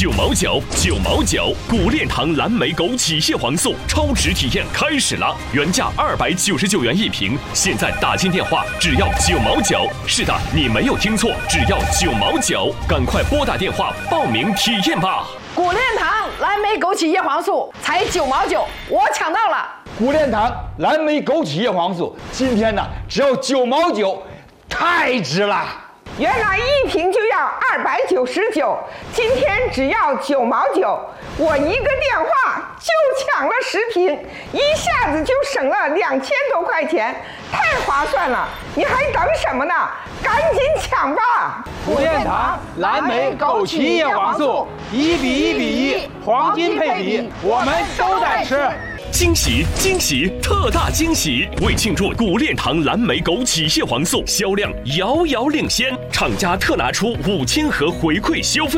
9毛9，9毛9。古炼堂蓝莓枸杞叶黄素超值体验开始了，原价299元一瓶，现在打进电话只要9毛9。是的，你没有听错，只要9毛9，赶快拨打电话报名体验吧。 古炼堂蓝莓枸杞叶黄素才9毛9，我抢到了。 古炼堂蓝莓枸杞叶黄素今天呢只要9毛9，太值了。 原来一瓶就要299，今天只要9毛9，我一个电话就抢了10瓶，一下子就省了2000多块钱，太划算了！你还等什么呢？赶紧抢吧！ 古炼堂蓝莓枸杞叶黄素1比1比1，黄金配比，我们都在吃。 惊喜惊喜，特大惊喜！为庆祝古炼堂蓝莓枸杞叶黄素销量遥遥领先，厂家特拿出5000盒回馈消费